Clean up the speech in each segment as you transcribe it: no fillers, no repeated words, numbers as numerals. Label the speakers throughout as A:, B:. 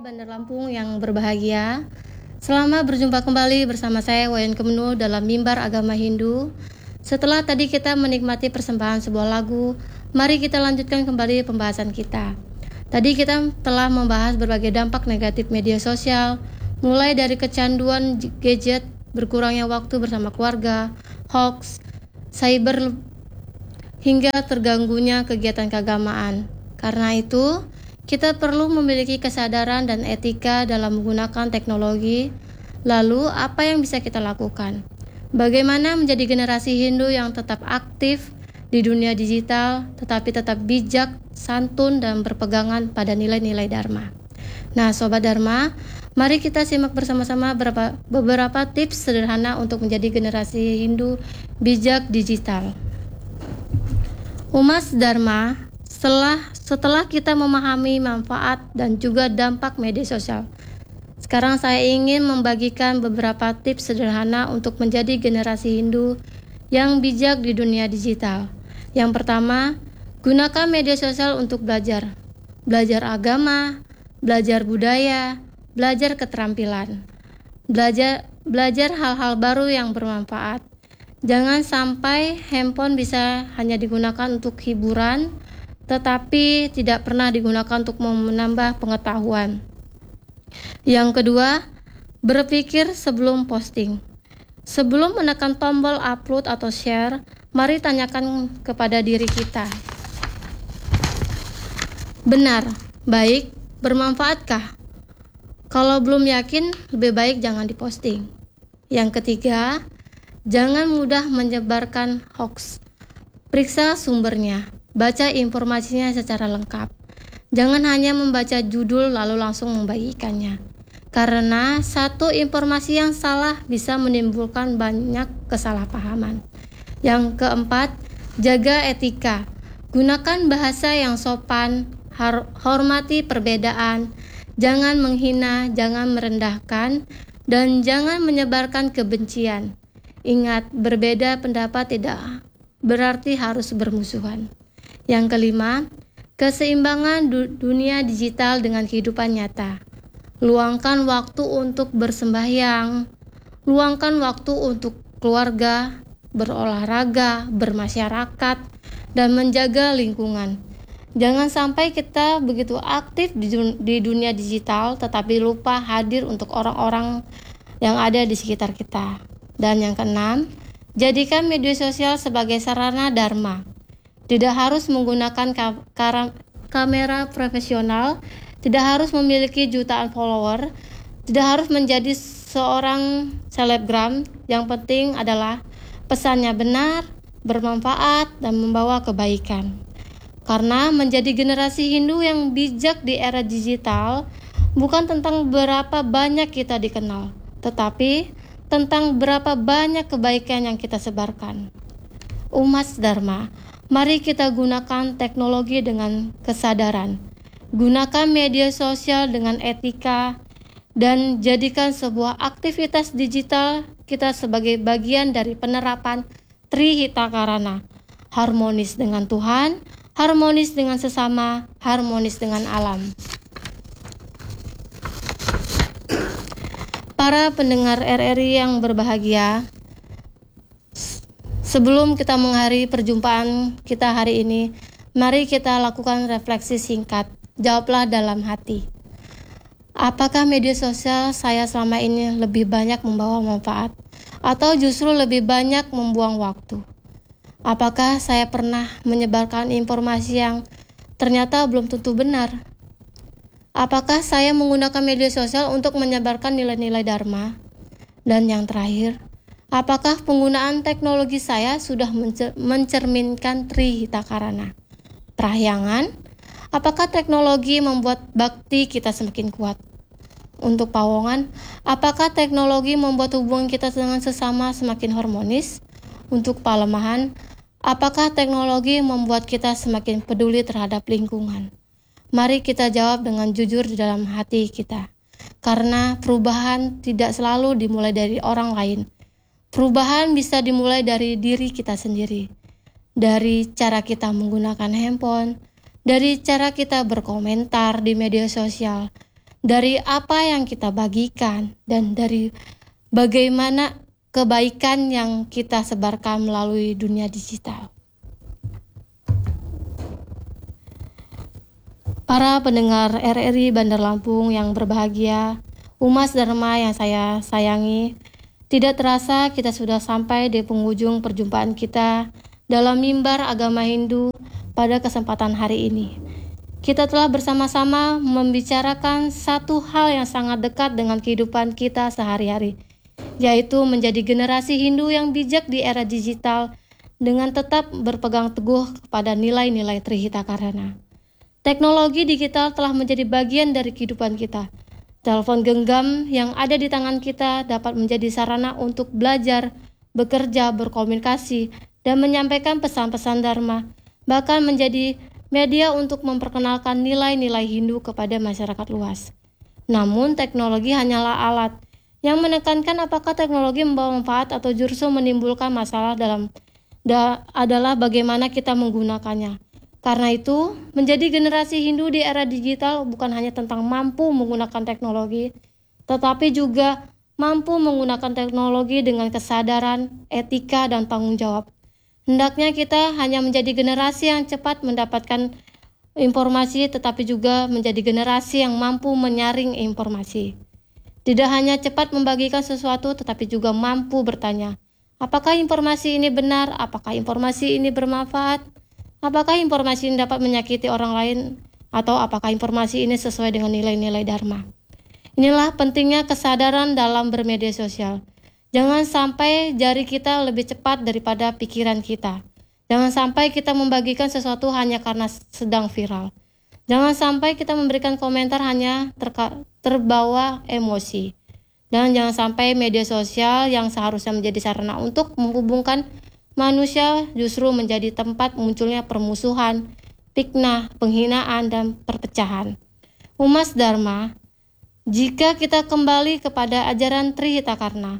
A: Bandar Lampung yang berbahagia. Selamat berjumpa kembali bersama saya Wayan Kemenu dalam Mimbar Agama Hindu. Setelah tadi kita menikmati persembahan sebuah lagu, mari kita lanjutkan kembali pembahasan kita. Tadi kita telah membahas berbagai dampak negatif media sosial, mulai dari kecanduan gadget, berkurangnya waktu bersama keluarga, hoax, cyber, hingga terganggunya kegiatan keagamaan. Karena itu, kita perlu memiliki kesadaran dan etika dalam menggunakan teknologi. Lalu, apa yang bisa kita lakukan? Bagaimana menjadi generasi Hindu yang tetap aktif di dunia digital, tetapi tetap bijak, santun, dan berpegangan pada nilai-nilai Dharma. Nah, Sobat Dharma, mari kita simak bersama-sama beberapa tips sederhana untuk menjadi generasi Hindu bijak digital. Umat Dharma, setelah kita memahami manfaat dan juga dampak media sosial, sekarang saya ingin membagikan beberapa tips sederhana untuk menjadi generasi Hindu yang bijak di dunia digital. Yang pertama, gunakan media sosial untuk belajar agama, belajar budaya, belajar keterampilan, belajar hal-hal baru yang bermanfaat. Jangan sampai handphone bisa hanya digunakan untuk hiburan, tetapi tidak pernah digunakan untuk menambah pengetahuan. Yang kedua, berpikir sebelum posting. Sebelum menekan tombol upload atau share, mari tanyakan kepada diri kita. Benar, baik, bermanfaatkah? Kalau belum yakin, lebih baik jangan diposting. Yang ketiga, jangan mudah menyebarkan hoax. Periksa sumbernya, baca informasinya secara lengkap. Jangan hanya membaca judul lalu langsung membagikannya. Karena satu informasi yang salah bisa menimbulkan banyak kesalahpahaman. Yang keempat, jaga etika. Gunakan bahasa yang sopan, hormati perbedaan, jangan menghina, jangan merendahkan, dan jangan menyebarkan kebencian. Ingat, berbeda pendapat tidak berarti harus bermusuhan. Yang kelima, keseimbangan dunia digital dengan kehidupan nyata. Luangkan waktu untuk bersembahyang, luangkan waktu untuk keluarga, berolahraga, bermasyarakat, dan menjaga lingkungan. Jangan sampai kita begitu aktif di dunia digital tetapi lupa hadir untuk orang-orang yang ada di sekitar kita. Dan yang keenam, jadikan media sosial sebagai sarana Dharma. Tidak harus menggunakan kamera profesional, tidak harus memiliki jutaan follower, tidak harus menjadi seorang selebgram. Yang penting adalah pesannya benar, bermanfaat, dan membawa kebaikan. Karena menjadi generasi Hindu yang bijak di era digital bukan tentang berapa banyak kita dikenal, tetapi tentang berapa banyak kebaikan yang kita sebarkan. Umat Dharma, mari kita gunakan teknologi dengan kesadaran. Gunakan media sosial dengan etika dan jadikan sebuah aktivitas digital kita sebagai bagian dari penerapan Trihitakarana. Harmonis dengan Tuhan, harmonis dengan sesama, harmonis dengan alam. Para pendengar RRI yang berbahagia, sebelum kita mengakhiri perjumpaan kita hari ini, mari kita lakukan refleksi singkat. Jawablah dalam hati. Apakah media sosial saya selama ini lebih banyak membawa manfaat, atau justru lebih banyak membuang waktu? Apakah saya pernah menyebarkan informasi yang ternyata belum tentu benar? Apakah saya menggunakan media sosial untuk menyebarkan nilai-nilai Dharma? Dan yang terakhir, apakah penggunaan teknologi saya sudah mencerminkan Trihitakarana? Prahyangan, apakah teknologi membuat bakti kita semakin kuat? Untuk Pawongan, apakah teknologi membuat hubungan kita dengan sesama semakin harmonis? Untuk Palemahan, apakah teknologi membuat kita semakin peduli terhadap lingkungan? Mari kita jawab dengan jujur di dalam hati kita. Karena perubahan tidak selalu dimulai dari orang lain. Perubahan bisa dimulai dari diri kita sendiri. Dari cara kita menggunakan handphone, dari cara kita berkomentar di media sosial, dari apa yang kita bagikan dan dari bagaimana kebaikan yang kita sebarkan melalui dunia digital. Para pendengar RRI Bandar Lampung yang berbahagia, Umas Dharma yang saya sayangi, tidak terasa kita sudah sampai di penghujung perjumpaan kita dalam mimbar agama Hindu pada kesempatan hari ini. Kita telah bersama-sama membicarakan satu hal yang sangat dekat dengan kehidupan kita sehari-hari, yaitu menjadi generasi Hindu yang bijak di era digital dengan tetap berpegang teguh kepada nilai-nilai Trihitakarana. Teknologi digital telah menjadi bagian dari kehidupan kita. Telepon genggam yang ada di tangan kita dapat menjadi sarana untuk belajar, bekerja, berkomunikasi, dan menyampaikan pesan-pesan Dharma, bahkan menjadi media untuk memperkenalkan nilai-nilai Hindu kepada masyarakat luas. Namun, teknologi hanyalah alat yang menekankan apakah teknologi membawa manfaat atau justru menimbulkan masalah adalah bagaimana kita menggunakannya. Karena itu, menjadi generasi Hindu di era digital bukan hanya tentang mampu menggunakan teknologi, tetapi juga mampu menggunakan teknologi dengan kesadaran, etika, dan tanggung jawab. Hendaknya kita hanya menjadi generasi yang cepat mendapatkan informasi, tetapi juga menjadi generasi yang mampu menyaring informasi. Tidak hanya cepat membagikan sesuatu, tetapi juga mampu bertanya, apakah informasi ini benar, apakah informasi ini bermanfaat, apakah informasi ini dapat menyakiti orang lain, atau apakah informasi ini sesuai dengan nilai-nilai Dharma. Inilah pentingnya kesadaran dalam bermedia sosial. Jangan sampai jari kita lebih cepat daripada pikiran kita. Jangan sampai kita membagikan sesuatu hanya karena sedang viral. Jangan sampai kita memberikan komentar hanya terbawa emosi. Dan jangan sampai media sosial yang seharusnya menjadi sarana untuk menghubungkan manusia justru menjadi tempat munculnya permusuhan, fitnah, penghinaan, dan perpecahan. Umas Dharma, jika kita kembali kepada ajaran Trihitakarna,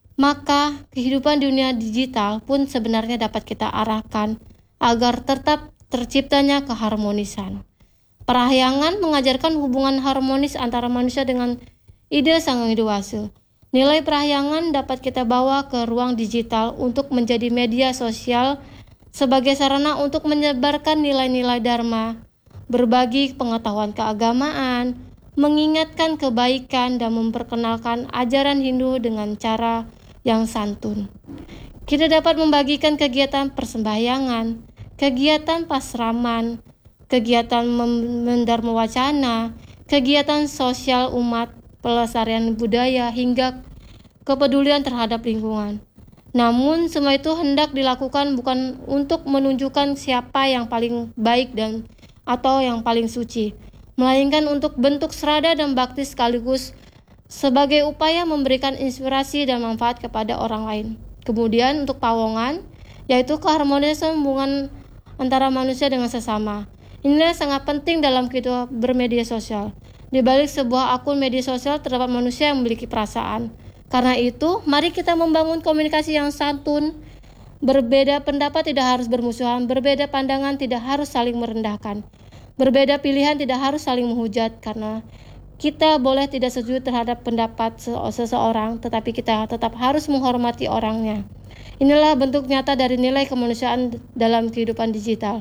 A: maka kehidupan dunia digital pun sebenarnya dapat kita arahkan agar tetap terciptanya keharmonisan. Parahyangan mengajarkan hubungan harmonis antara manusia dengan ide Sang Widiwasa. Nilai parahyangan dapat kita bawa ke ruang digital untuk menjadi media sosial sebagai sarana untuk menyebarkan nilai-nilai Dharma, berbagi pengetahuan keagamaan, mengingatkan kebaikan, dan memperkenalkan ajaran Hindu dengan cara yang santun. Kita dapat membagikan kegiatan persembahyangan, kegiatan pasraman, kegiatan mendarma wacana, kegiatan sosial umat, pelestarian budaya, hingga kepedulian terhadap lingkungan. Namun, semua itu hendak dilakukan bukan untuk menunjukkan siapa yang paling baik atau yang paling suci, melainkan untuk bentuk serada dan bakti sekaligus sebagai upaya memberikan inspirasi dan manfaat kepada orang lain. Kemudian untuk pawongan, yaitu keharmonisan hubungan antara manusia dengan sesama. Inilah sangat penting dalam kehidupan bermedia sosial. Di balik sebuah akun media sosial terdapat manusia yang memiliki perasaan. Karena itu, mari kita membangun komunikasi yang santun. Berbeda pendapat tidak harus bermusuhan, berbeda pandangan tidak harus saling merendahkan. Berbeda pilihan tidak harus saling menghujat, karena kita boleh tidak setuju terhadap pendapat seseorang, tetapi kita tetap harus menghormati orangnya. Inilah bentuk nyata dari nilai kemanusiaan dalam kehidupan digital.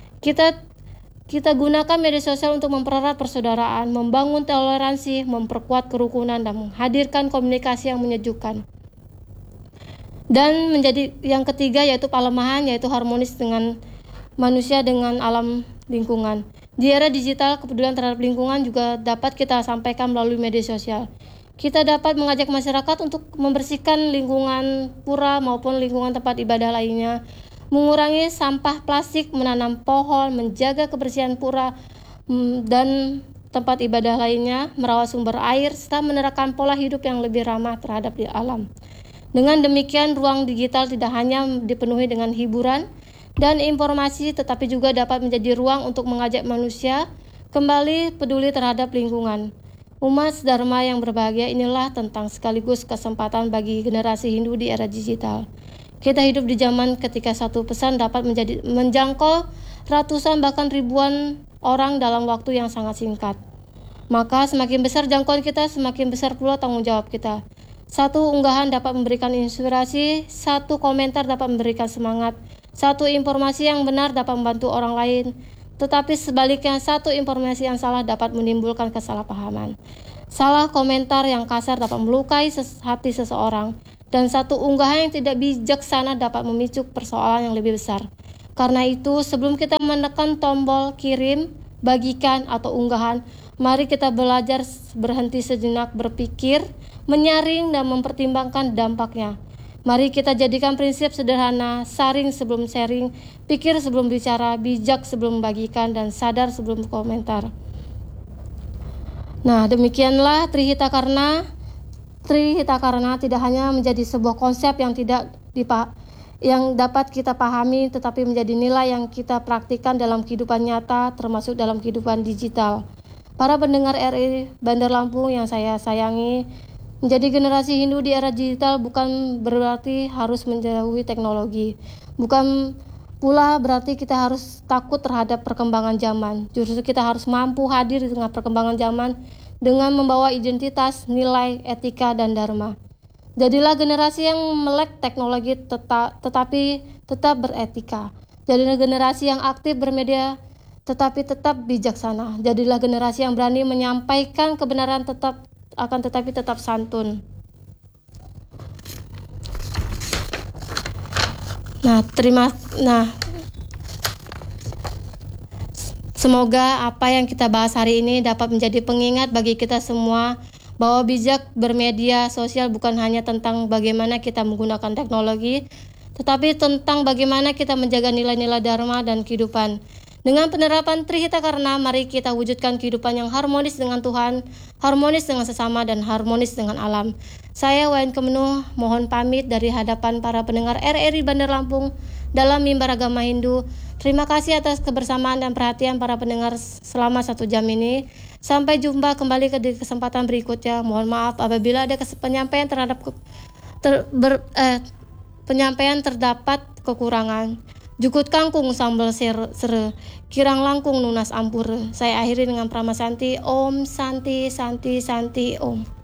A: Kita gunakan media sosial untuk mempererat persaudaraan, membangun toleransi, memperkuat kerukunan, dan menghadirkan komunikasi yang menyejukkan. Dan menjadi yang ketiga yaitu palemahan, yaitu harmonis dengan manusia dengan alam lingkungan. Di era digital, kepedulian terhadap lingkungan juga dapat kita sampaikan melalui media sosial. Kita dapat mengajak masyarakat untuk membersihkan lingkungan pura maupun lingkungan tempat ibadah lainnya, mengurangi sampah plastik, menanam pohon, menjaga kebersihan pura dan tempat ibadah lainnya, merawat sumber air, serta menerapkan pola hidup yang lebih ramah terhadap alam. Dengan demikian, ruang digital tidak hanya dipenuhi dengan hiburan dan informasi, tetapi juga dapat menjadi ruang untuk mengajak manusia kembali peduli terhadap lingkungan. Umat Dharma yang berbahagia, inilah tentang sekaligus kesempatan bagi generasi Hindu di era digital. Kita hidup di zaman ketika satu pesan dapat menjangkau ratusan bahkan ribuan orang dalam waktu yang sangat singkat. Maka semakin besar jangkauan kita, semakin besar pula tanggung jawab kita. Satu unggahan dapat memberikan inspirasi, satu komentar dapat memberikan semangat, satu informasi yang benar dapat membantu orang lain, tetapi sebaliknya satu informasi yang salah dapat menimbulkan kesalahpahaman. Salah komentar yang kasar dapat melukai hati seseorang, dan satu unggahan yang tidak bijaksana dapat memicu persoalan yang lebih besar. Karena itu, sebelum kita menekan tombol kirim, bagikan, atau unggahan, mari kita belajar berhenti sejenak berpikir, menyaring, dan mempertimbangkan dampaknya. Mari kita jadikan prinsip sederhana, saring sebelum sharing, pikir sebelum bicara, bijak sebelum membagikan, dan sadar sebelum komentar. Nah, demikianlah Trihitakarna. Trihitakarna tidak hanya menjadi sebuah konsep yang dapat kita pahami, tetapi menjadi nilai yang kita praktikkan dalam kehidupan nyata, termasuk dalam kehidupan digital. Para pendengar RRI Bandar Lampung yang saya sayangi, menjadi generasi Hindu di era digital bukan berarti harus menjauhi teknologi. Bukan pula berarti kita harus takut terhadap perkembangan zaman. Justru kita harus mampu hadir di tengah perkembangan zaman dengan membawa identitas, nilai, etika, dan dharma. Jadilah generasi yang melek teknologi tetapi tetap beretika. Jadilah generasi yang aktif bermedia tetapi tetap bijaksana. Jadilah generasi yang berani menyampaikan kebenaran tetapi tetap santun. Semoga apa yang kita bahas hari ini dapat menjadi pengingat bagi kita semua bahwa bijak bermedia sosial bukan hanya tentang bagaimana kita menggunakan teknologi, tetapi tentang bagaimana kita menjaga nilai-nilai dharma dan kehidupan. Dengan penerapan Trihitakarna, mari kita wujudkan kehidupan yang harmonis dengan Tuhan, harmonis dengan sesama, dan harmonis dengan alam. Saya Wayan Kemenuh, mohon pamit dari hadapan para pendengar RRI Bandar Lampung dalam mimbar agama Hindu. Terima kasih atas kebersamaan dan perhatian para pendengar selama 1 jam ini. Sampai jumpa kembali ke kesempatan berikutnya. Mohon maaf apabila ada penyampaian terdapat kekurangan. Jukut kangkung sambal sere, kirang langkung nunas ampur. Saya akhiri dengan Prama Santi. Om Santi Santi Santi Om.